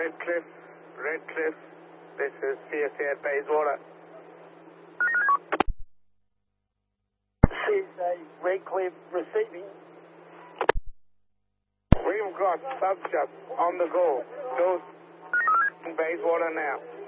Redcliffe, this is CSA at Bayswater. CSA, Redcliffe, receiving. We've got subject on the go. Go Bayswater now.